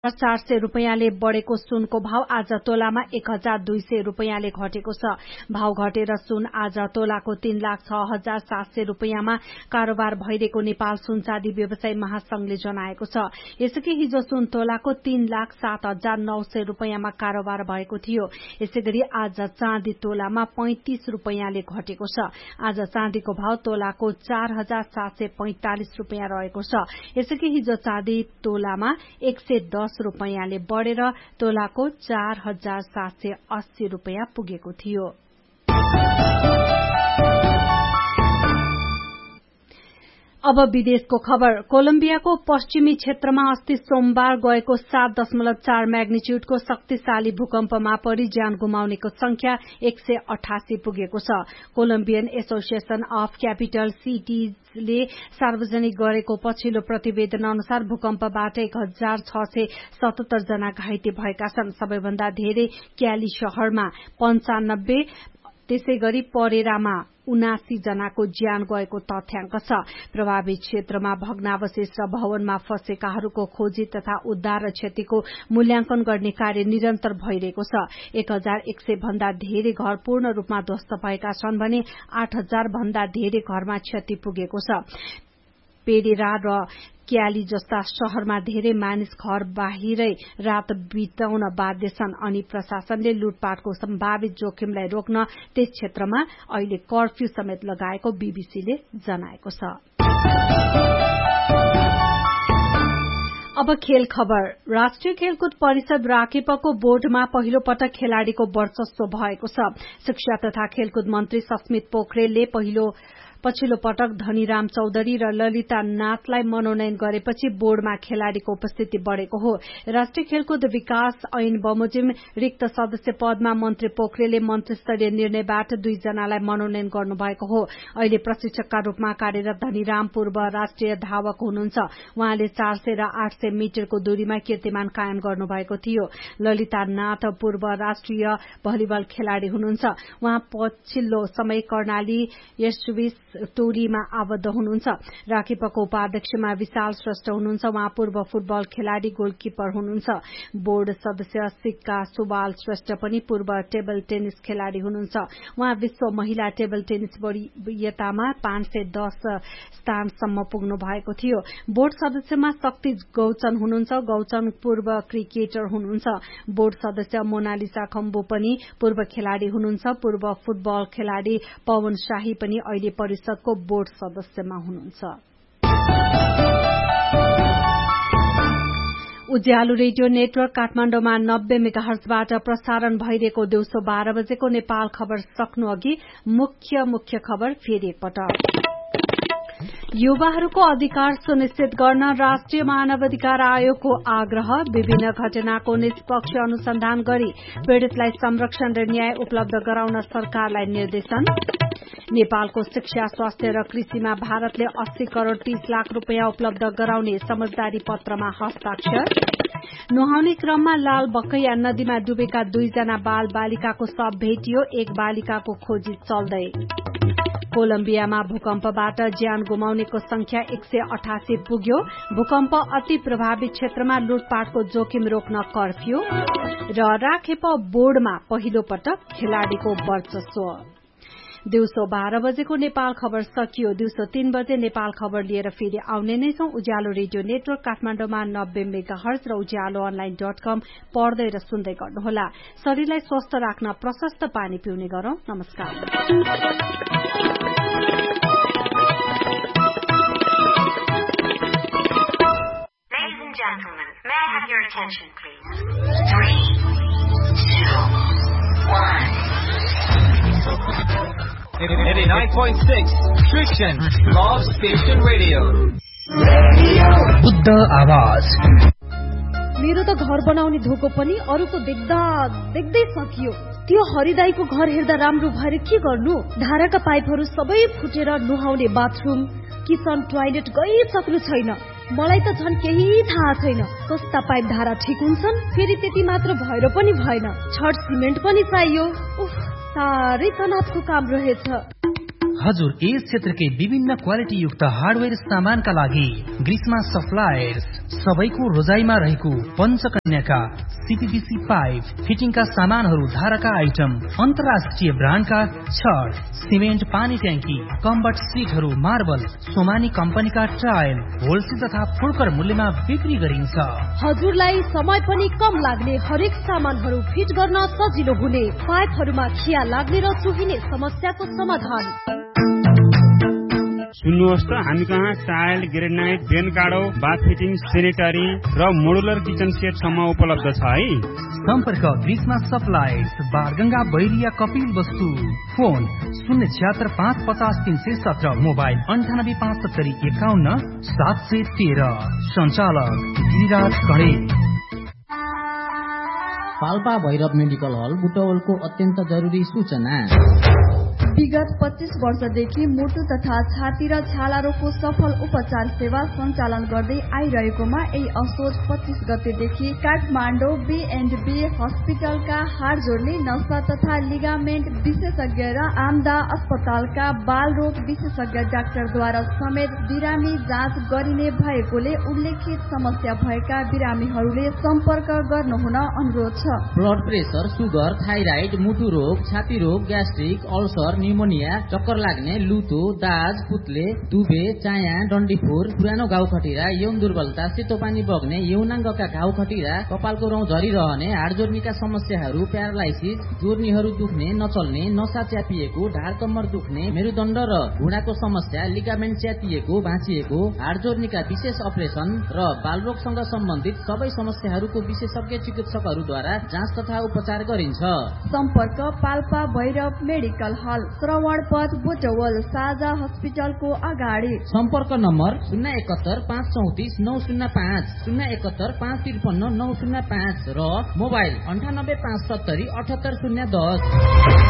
400 रुपैयाँले बढेको सुनको भाव आज तोलामा 1200 रुपैयाँले घटेको छ। भाव घटेर सुन आज तोलाको 3,06,700 रुपैयाँमा कारोबार भइरहेको नेपाल सुनचाँदी व्यवसायी महासंघले जनाएको छ। यसैगरी हिजो सुन तोलाको 3,07,900 रुपैयाँमा कारोबार भएको थियो। यसैगरी आज चाँदी तोलामा 35 रुपैयाँले घटेको छ। आज चाँदीको भाव तोलाको 4,745 रुपैयाँ रहेको छ। यसैगरी हिजो चाँदी तोलामा 110 रुपैयाँले बढेर तोलाको 4,780 रुपैयाँ पुगेको थियो। अब विदेशको खबर। कोलम्बियाको पश्चिमी क्षेत्रमा अस्ति सोमबार गएको 7.4 म्याग्निच्युडको शक्तिशाली भूकम्पमा परि ज्यान गुमाउनेको संख्या 188 पुगेको छ। कोलम्बियन एसोसिएशन अफ क्यापिटल सिटीजले सार्वजनिक गरेको पछिल्लो प्रतिवेदन अनुसार भूकम्पबाट 1,677 जना घाइते भएका छन्। सबैभन्दा धेरै क्याली शहरमा 95, त्यसैगरी परेरामा 79 जनाको ज्यान गएको तथ्याङ्क छ। प्रभावित क्षेत्रमा भग्नावशेष र भवनमा फँसेकाहरूको खोजी तथा उद्धार र क्षतिको मूल्याङ्कन गर्ने कार्य निरन्तर भइरहेको छ। 1,100 भन्दा धेरै घर पूर्ण रूपमा ध्वस्त भएका छन् भने 8,000 भन्दा धेरै घरमा क्षति पुगेको छ। पेरेरा र क्याली जस्ता शहरमा धेरै मानिस घर बाहिरै रात बिताउन बाध्य छन् अनि प्रशासनले लुटपाटको सम्भावित जोखिमलाई रोक्न त्यस क्षेत्रमा अहिले कर्फ्यू समेत लगाएको बीबीसीले जनाएको छ। अब खेल खबर। राष्ट्रिय खेलकुद परिषद राखेपको बोर्डमा पहिलो पटक खेलाड़ीको वर्चस्व भएको छ। शिक्षा तथा खेलकुद मन्त्री सस्मित पोखरेलले पछिल्लो पटक धनीराम चौधरी र ललिता नाथलाई मनोनयन गरेपछि बोर्डमा खेलाड़ीको उपस्थिति बढ़ेको हो। राष्ट्रिय खेलकुद विकास ऐन बमोजिम रिक्त सदस्य पदमा मन्त्री पोखरेलले मन्त्रीस्तरीय निर्णयबाट 2 जनालाई मनोनयन गर्नुभएको हो। अहिले प्रशिक्षकका रूपमा कार्यरत धनीराम पूर्व राष्ट्रिय धावक हुनुहुन्छ। उहाँले 400 र 800 मिटरको दूरीमा कीर्तिमान कायम गर्नुभएको थियो। ललिता नाथ पूर्व राष्ट्रिय भलिबल खेलाड़ी हुनुहुन्छ। उहाँ पछिल्लो समय कर्णाली एसविस टोलीमा आबद्ध हुनुहुन्छ। राखेपको उपाध्यक्षमा विशाल श्रेष्ठ हुनुहुन्छ। उहाँ पूर्व फुटबल खेलाड़ी गोलकिपर हुनुहुन्छ। बोर्ड सदस्य सिक्का सुबाल श्रेष्ठ पनि पूर्व टेबल टेनिस खेलाड़ी हुनुहुन्छ। उहाँ विश्व महिला टेबल टेनिस वरियतामा 510 स्थानसम्म पुग्नु भएको थियो। बोर्ड सदस्यमा शक्ति गौचन हुनुहुन्छ। गौचन पूर्व क्रिकेटर हुनुहुन्छ। बोर्ड सदस्य मोनालिसा खम्बु पनि पूर्व खेलाड़ी हुनुहुन्छ। पूर्व फुटबल खेलाड़ी पवन शाही पनि अहिले परिषदको बोर्ड सदस्यमा हुनुहुन्छ। उज्यालो रेडियो नेटवर्क काठमाडौँमा 90 मेगाहर्जबाट प्रसारण भइरहेको दिउँसो 12 बजेको नेपाल खबर सक्नु अघि मुख्य खबर फेरि एकपटक। युवाहरूको अधिकार सुनिश्चित गर्न राष्ट्रिय मानवाधिकार आयोगको आग्रह। विभिन्न घटनाको निष्पक्ष अनुसन्धान गरी पीड़ितलाई संरक्षण र न्याय उपलब्ध गराउन सरकारलाई निर्देशन। नेपालको शिक्षा, स्वास्थ्य र कृषिमा भारतले 80 करोड़ 30 लाख रूपियाँ उपलब्ध गराउने समझदारी पत्रमा हस्ताक्षर। नुहाउने क्रममा लाल बकैया नदीमा डुबेका 2 जना बाल बालिकाको शव भेटियो। 1 बालिकाको खोजी चल्दै। कोलम्बियामा भूकम्पबाट ज्यान गुमाउनेको संख्या 188 पुग्यो। भूकम्प अति प्रभावित क्षेत्रमा लुटपाटको जोखिम रोक्न कर्फ्यू र राखेप बोर्डमा पहिलो पटक खेलाड़ीको वर्चस्व। दिउँसो 12 बजेको नेपाल खबर सकियो। दिउँसो 3 बजे नेपाल खबर लिएर फेरि आउने नै छौं। उज्यालो रेडियो नेटवर्क काठमाडौँमा 90 मेगाहर्ज र उज्यालोअनलाइन.com पढ्दै र सुन्दै गर्नुहोला। शरीरलाई स्वस्थ राख्न प्रशस्त पानी पिउने गरौं। नमस्कार। Ladies and gentlemen, may I have your attention, please? 3, 2, 1. 89.6 Friction Love Station Radio. Buddha आवाज। मेरो त घर बनाउने धोको पनि अरूको देख्दै सकियो। त्यो हरिदाईको घर हेर्दा राम्रो भएर के गर्नु? धाराका पाइपहरू सबै फुटेर नुहाउने बाथरूम, किचन, टोयलेट गइसक्नु छैन। मलाई त झन् केही थाहा छैन। कस्ता पाइप धारा ठिक हुन्छन्? फेरि त्यति मात्र भएर पनि भएन, छड सिमेन्ट पनि चाहियो। साह्रै तनावको काम रहेछ। हजुर यस क्षेत्रकै विभिन्न क्वालिटी युक्त हार्डवेयर सामानका लागि ग्रीष्मा सप्लायर्स सबैको रोजाइमा रहेको पञ्चकन्याका सीपीवीसी पाइप फिटिङका सामानहरू धारका आइटम अन्तर्राष्ट्रिय ब्रान्डका छड सिमेन्ट पानी ट्याङ्की कम्बट सिटहरू मार्बल सोमानी कम्पनीका टाइल होलसेल तथा फुर्कर मूल्यमा बिक्री गरिन्छ। हजुरलाई समय पनि कम लाग्ने हरेक सामानहरू फिट गर्न सजिलो हुने पाइपहरूमा खिया लाग्ने र चुहिने समस्याको समाधान। सुन्नुहोस् त हामी कहाँ टाइल ग्रेनाइट बेन काडो बाथ फिटिङ सेनेटरी र मोडुलर किचन सेट सम्म उपलब्ध छ है। सम्पर्क ग्रीष्मा सप्लायर्स बारगंगा बैरिया कपिल वस्तु फोन 076-550-317 मोबाइल 98-570-51-713 सञ्चालक गिरिराज गणे। पाल्पा भैरव मेडिकल हल बुटवलको अत्यन्त जरुरी सूचना। विगत 25 वर्षदेखि मुटु तथा छाती र छाला रोगको सफल उपचार सेवा सञ्चालन गर्दै आइरहेकोमा यही असोज 25 गतेदेखि काठमाडौँ B&B हस्पिटलका हाड जोड्ने नसा तथा लिगामेन्ट विशेषज्ञ र आमदा अस्पतालका बाल रोग विशेषज्ञ डाक्टरद्वारा समेत बिरामी जाँच गरिने भएकोले उल्लेखित समस्या भएका बिरामीहरूले सम्पर्क गर्नुहुन अनुरोध छ। ब्लड प्रेसर, सुगर, थाइराइड, मुटु रोग, छाती रोग, ग्यास्ट्रिक, अल्सर, निमोनिया, चक्कर लाग्ने, लुतो, दाज, पुत्ले, दुबे, चाया, डन्डीफोर, पुरानो घाउ खटिरा, यौन दुर्बलता, सेतो पानी बग्ने, यौनाङ्गका घाउ खटिरा, कपालको रौँ झरिरहने, हाड जोर्नीका समस्याहरू, प्यारालाइसिस, जोर्नीहरू दुख्ने, नचल्ने, नसा च्यापिएको, ढाड कम्मर दुख्ने, मेरुदण्ड र घुँडाको समस्या, लिगामेन्ट च्यातिएको, भाँचिएको, हाड जोर्नीका विशेष अपरेसन र बालरोगसँग सम्बन्धित सबै समस्याहरूको विशेषज्ञ चिकित्सकहरूद्वारा जाँच तथा उपचार गरिन्छ। सम्पर्क पाल्पा भैरव मेडिकल हल, श्रवण पथ बुटवल, साझा हस्पिटलको अगाडि। सम्पर्क नम्बर 071-534-905, 071-553-905 र मोबाइल 98-570-78010।